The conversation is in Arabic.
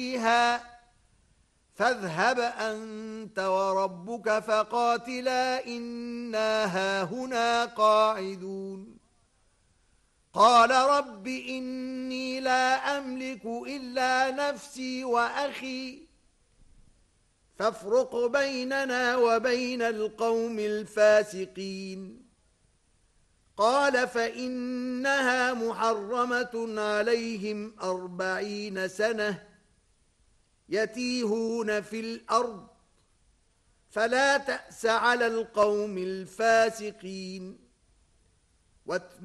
فيها فاذهب أنت وربك فقاتلا إنا هاهنا قاعدون قال رب إني لا أملك إلا نفسي وأخي فافرق بيننا وبين القوم الفاسقين قال فإنها محرمة عليهم 40 سنة يتيهون في الأرض فلا تأس على القوم الفاسقين